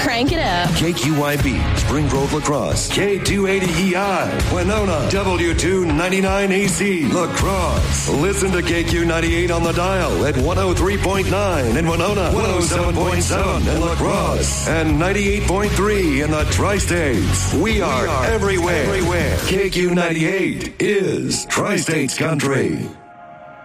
Crank it up. KQYB, Spring Grove La Crosse, K280EI, Winona, W299AC, La Crosse. Listen to KQ98 on the dial at 103.9 in Winona, 107.7 in La Crosse, and 98.3 in the Tri-States. We are everywhere. KQ98 is Tri-States Country.